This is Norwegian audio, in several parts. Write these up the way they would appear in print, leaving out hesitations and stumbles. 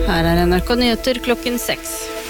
Her NRK Nyheter klokken 6.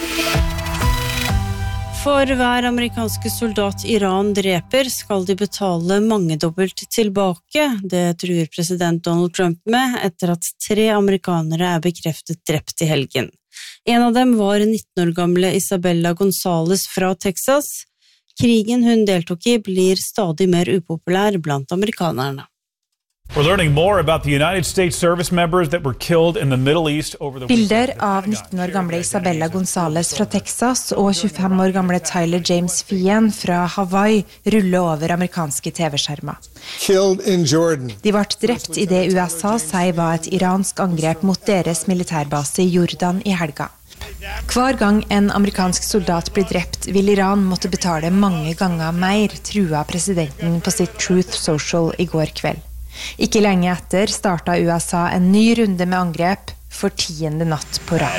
For hver amerikanske soldat Iran dreper, skal de betale mangedobbelt tilbake. Det truer president Donald Trump med, etter at 3 amerikanere bekreftet drept i helgen. En av dem var 19 år gamle Isabella Gonzales fra Texas. Krigen hun deltok i blir stadig mer upopulær blant amerikanerne. We're learning more about the United States service members that were killed in the Middle East over the Bilder av 19 år gamle Isabella Gonzales fra Texas og 25 år gamle Tyler James Fien fra Hawaii ruller over amerikanske TV-skjermer. De ble drept i det USA sier var et iransk angrep mot deres militærbase i Jordan i helga. Hver gang en amerikansk soldat blir drept, vil Iran måtte betale mange ganger mer, trua presidenten på sitt Truth Social i går kveld. Ikke lenge etter startet USA en ny runde med angrep for 10. natt på rad.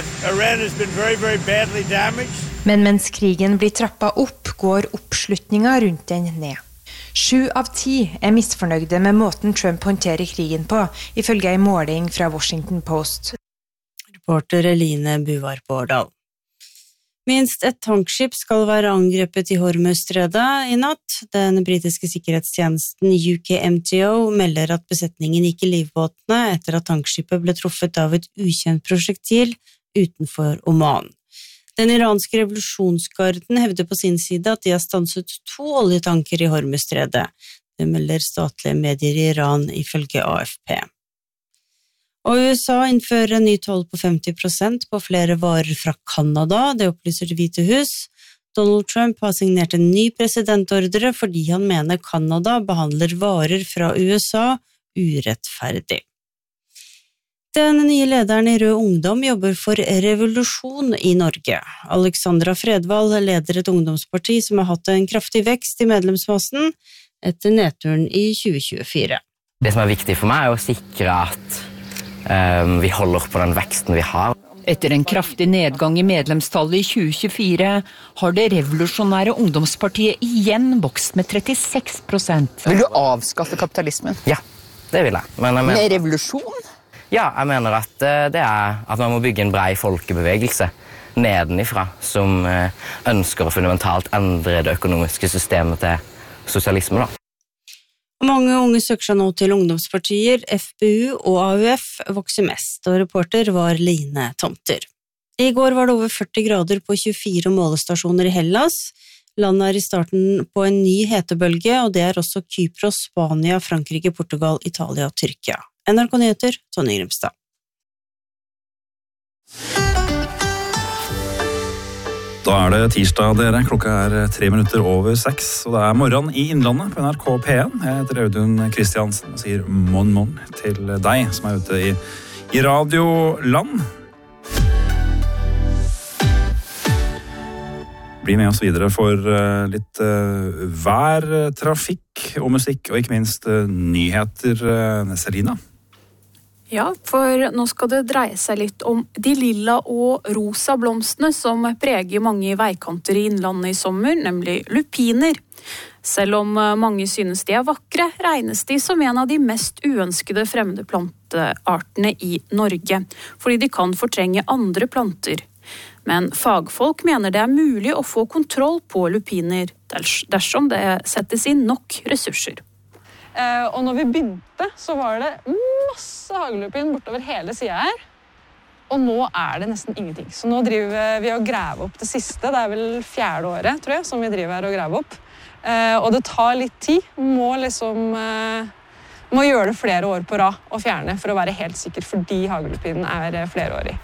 Men mens krigen blir trappet opp, går oppslutningen rundt den ned. 7 av 10 misfornøyde med måten Trump håndterer krigen på, ifølge en måling fra Washington Post. Reporter Eline Buvar Bårdal. Minst et tankskip skal være angrepet i Hormuzstredet i natt. Den britiske sikkerhetstjenesten UKMTO melder at besetningen gikk i livbåtene etter at tankskipet ble truffet av et ukjent prosjektil utenfor Oman. Den iranske revolusjonsgarden hevder på sin side at de har stanset 2 oljetanker i Hormuzstredet. Det melder statlige medier i Iran ifølge AFP. Og USA innfører en ny toll på 50% på flere varer fra Kanada, det opplyser Det Hvite hus. Donald Trump har signert en ny presidentordre fordi han mener Kanada behandler varer fra USA urettferdig. Den nye lederen i Rød Ungdom jobber for revolusjon i Norge. Alexandra Fredvall leder et ungdomsparti som har hatt en kraftig vekst i medlemsmassen etter nedturen i 2024. Det som er viktig for meg er å sikre at vi holder på den veksten vi har. Etter en kraftig nedgang i medlemstallet i 2024 har det revolusjonære ungdomspartiet igjen vokst med 36%. Vil du avskaffe kapitalismen? Ja, det vil jeg. Med revolusjon? Ja, jeg mener at det er at man må bygge en brei folkebevegelse nedenifra som ønsker å fundamentalt endre det økonomiske systemet til sosialisme da. Mange unge søker seg nå til ungdomspartier, FPU og AUF vokser mest, og reporter var Line Tomter. I går var det over 40 grader på 24 målestasjoner i Hellas. Landet er i starten på en ny hetebølge, og det er også Kypros, Spania, Frankrike, Portugal, Italia og Tyrkia. NRK Nyheter, Tonje Grimstad. Da er det tirsdag, dere. Klokka er 6:03, og det er morgen i Innlandet på NRK P1. Jeg heter Audun Kristiansen og sier mon til deg som er ute i radioland. Bli med oss videre for litt vær, trafikk og musikk, og ikke minst nyheter, Selina. Ja, for nå skal det dreie seg litt om de lilla og rosa blomstene som preger mange veikanter i Innlandet i sommer, nemlig lupiner. Selv om mange synes de er vakre, regnes de som en av de mest uønskede fremmede planteartene i Norge, fordi de kan fortrenge andre planter. Men fagfolk mener det er mulig å få kontroll på lupiner, dersom det settes inn nok ressurser. Og når vi begynte, så var det masse hagelupin bortover hele siden her. Og nå er det nesten ingenting. Så nå driver vi og graver opp det siste. Det er vel 4. året, tror jeg, som vi driver her og graver opp. Og det tar litt tid. Må gjøre det flere år på rad og fjerne for å være helt sikker, fordi hagelupinen er flereårig.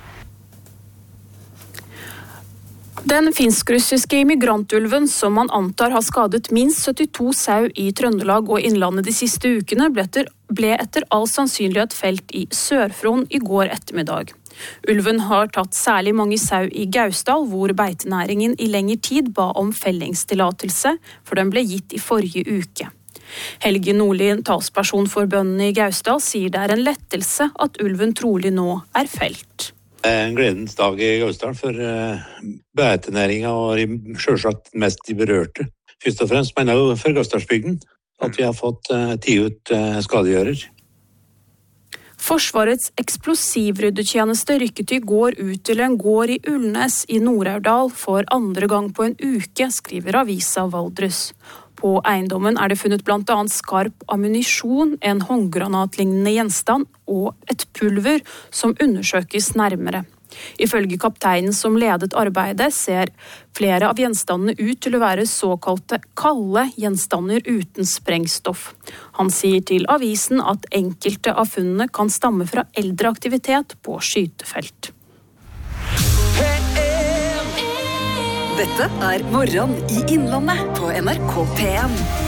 Den finsk-russiske immigrantulven som man antar har skadet minst 72 sau i Trøndelag og Innlandet de siste ukene, ble etter all sannsynlighet felt i Sør-Fron i går ettermiddag. Ulven har tatt særlig mange sau i Gausdal, hvor beitenæringen i lengre tid ba om fellingstillatelse, for den ble gitt i forrige uke. Helge Nordli, talsperson for bøndene i Gausdal, sier det er en lettelse at ulven trolig nå er felt. En gledens dag i Gausdal for beitenæringen og selvsagt mest de berørte. Først og fremst mener jeg for Gausdalsbygden at vi har fått 10 ut skadegjører. Forsvarets eksplosivryddetjeneste rykket I går ut til en gård I Ulnes I Nord-Aurdal for andre gang på en uke, skriver avisa Valdres. På eiendommen det funnet blant annet skarp ammunisjon, en håndgranatlignende gjenstand og et pulver som undersøkes nærmere. Ifølge kapteinen som ledet arbeidet ser flere av gjenstandene ut til å være såkalte kalde gjenstander uten sprengstoff. Han sier til avisen at enkelte av funnene kan stamme fra eldre aktivitet på skytefelt. Dette Morgen I Innlandet på NRK P1.